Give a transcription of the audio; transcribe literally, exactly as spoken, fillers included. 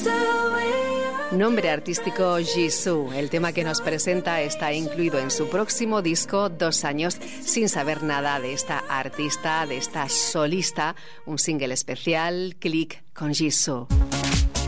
Nombre artístico Jisoo. El tema que nos presenta está incluido en su próximo disco, Dos años sin saber nada de esta artista, de esta solista. Un single especial, Click con Jisoo.